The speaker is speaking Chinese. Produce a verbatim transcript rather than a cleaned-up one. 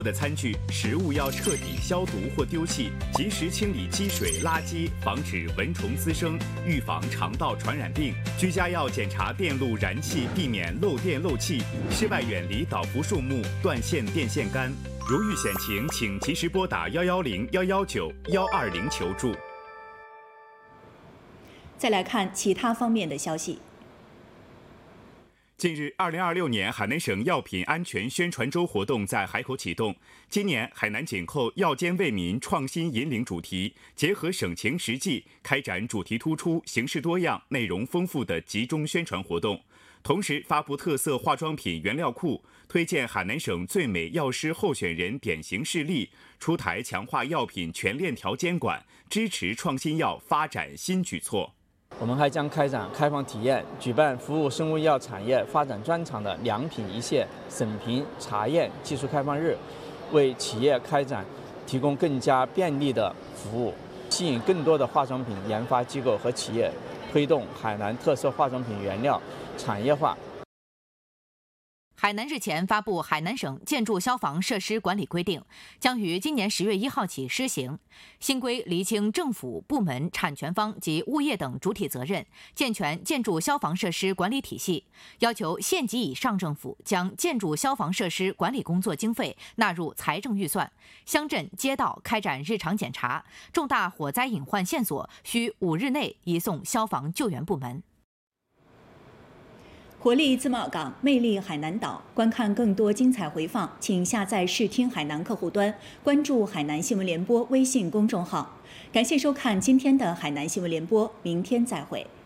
的餐具、食物要彻底消毒或丢弃，及时清理积水、垃圾，防止蚊虫滋生，预防肠道传染病。居家要检查电路燃气，避免漏电漏气。室外远离倒伏树木、断线电线杆。如遇险情，请及时拨打幺幺零、幺幺九、幺二零求助。 再来看其他方面的消息。 近日，二零二六年海南省药品安全宣传周活动在海口启动。今年，海南紧扣“药监为民，创新引领”主题，结合省情实际，开展主题突出、形式多样、内容丰富的集中宣传活动。同时，发布特色化妆品原料库，推荐海南省最美药师候选人典型事例，出台强化药品全链条监管，支持创新药发展新举措。 我们还将开展开放体验，举办服务生物医药产业发展专长的良品一线审评查验技术开放日，为企业开展提供更加便利的服务，吸引更多的化妆品研发机构和企业，推动海南特色化妆品原料产业化。 海南日前发布《海南省建筑消防设施管理规定》，将于今年十月一号起施行。新规厘清政府部门、产权方及物业等主体责任，健全建筑消防设施管理体系，要求县级以上政府将建筑消防设施管理工作经费纳入财政预算，乡镇街道开展日常检查，重大火灾隐患线索需五日内移送消防救援部门。 活力自贸港，魅力海南岛。观看更多精彩回放，请下载视听海南客户端，关注海南新闻联播微信公众号。感谢收看今天的海南新闻联播，明天再会。